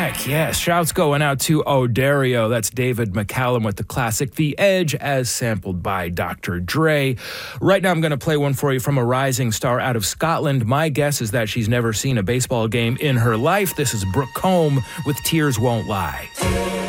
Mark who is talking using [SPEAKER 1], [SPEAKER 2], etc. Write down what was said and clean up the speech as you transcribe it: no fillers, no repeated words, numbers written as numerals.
[SPEAKER 1] Heck yes. Shouts going out to O'Dario. That's David McCallum with the classic The Edge as sampled by Dr. Dre. Right now I'm going to play one for you from a rising star out of Scotland. My guess is that she's never seen a baseball game in her life. This is Brooke Combe with Tears Won't Lie.